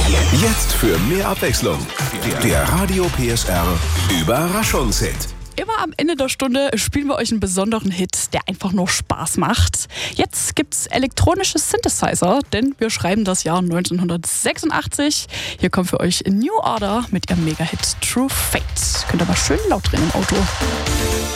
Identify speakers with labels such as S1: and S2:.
S1: Jetzt für mehr Abwechslung. Der Radio PSR Überraschungshit.
S2: Immer am Ende der Stunde spielen wir euch einen besonderen Hit, der einfach nur Spaß macht. Jetzt gibt's elektronische Synthesizer, denn wir schreiben das Jahr 1986. Hier kommt für euch New Order mit ihrem Mega-Hit True Fate. Könnt ihr mal schön laut drehen im Auto.